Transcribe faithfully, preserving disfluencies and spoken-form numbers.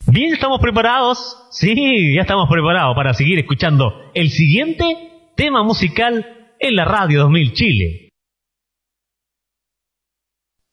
Bien, ¿estamos preparados? Sí, ya estamos preparados para seguir escuchando el siguiente tema musical en la Radio dos mil Chile.